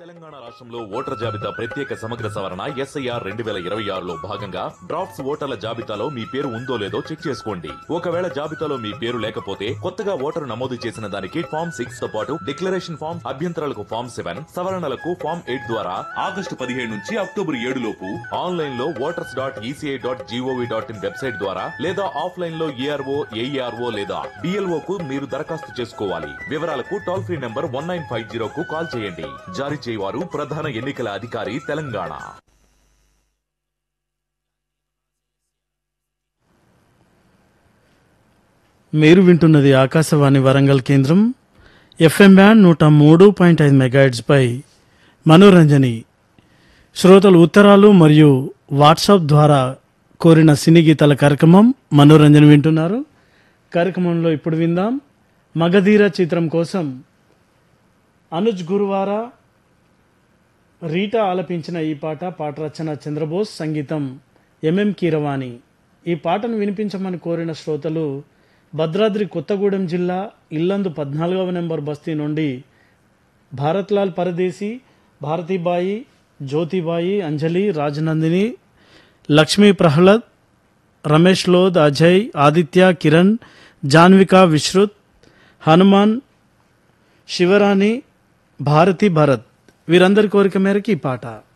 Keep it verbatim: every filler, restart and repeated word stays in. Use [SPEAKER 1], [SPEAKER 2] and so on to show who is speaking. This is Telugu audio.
[SPEAKER 1] తెలంగాణ రాష్ట్రంలో ఓటర్ల జాబితా ప్రత్యేక సమగ్ర సవరణ ఎస్ఐఆర్ రెండు వేల ఇరవై ఆరులో భాగంగా డ్రాఫ్ట్స్ ఓటర్ల జాబితాలో మీ పేరు ఉందో లేదో చెక్ చేసుకోండి. ఒకవేళ జాబితాలో మీ పేరు లేకపోతే కొత్తగా ఓటరు నమోదు చేసిన దానికి ఫామ్ సిక్స్ తో పాటు డిక్లరేషన్ ఫామ్, అభ్యంతరాలకు ఫామ్ సెవెన్, సవరణలకు ఫామ్ ఎయిట్ ద్వారా ఆగస్టు పదిహేడు నుంచి అక్టోబర్ ఏడు లోపు ఆన్లైన్ లో voters dot ECI dot GOV dot in website ద్వారా లేదా ఆఫ్లైన్ లో ఏఆర్ఓ, ఏఈఆర్ఓ లేదా డిఎల్ఓ కు మీరు దరఖాస్తు చేసుకోవాలి. వివరాలకు toll free number one nine five zero కు కాల్ చేయండి. జారీ చేయవారు ప్రధాన ఎన్నికల అధికారి తెలంగాణ.
[SPEAKER 2] మీరు వింటున్నది ఆకాశవాణి వరంగల్ కేంద్రం. ఎఫ్ఎం బ్యాండ్ నూట మూడు పాయింట్ ఐదు మెగాహెర్ట్జ్ పై మనోరంజని శ్రోతలు ఉత్తరాలు మరియు వాట్సాప్ ద్వారా కోరిన సినీ గీతాల కార్యక్రమం మనోరంజన వింటున్నారు. కార్యక్రమంలో ఇప్పుడు విందాం. మగధీర చిత్రం కోసం అనుజ్ గురువార, రీటా ఆలపించిన ఈ పాట. పాట రచన చంద్రబోస్, సంగీతం ఎంఎం కీరవాణి. ఈ పాటను వినిపించమని కోరిన శ్రోతలు భద్రాద్రి కొత్తగూడెం జిల్లా ఇల్లందు పద్నాలుగవ నెంబర్ బస్తీ నుండి భారత్లాల్ పరదేశీ, భారతీబాయి, జ్యోతిబాయి, అంజలి, రాజనందిని, లక్ష్మీ ప్రహ్లాద్, రమేష్ లోద్, అజయ్, ఆదిత్య, కిరణ్, జాన్విక, విశ్రుత్, హనుమాన్, శివరాణి, భారతి, భరత్ వీరందరి కోరిక మేరకు ఈ పాట.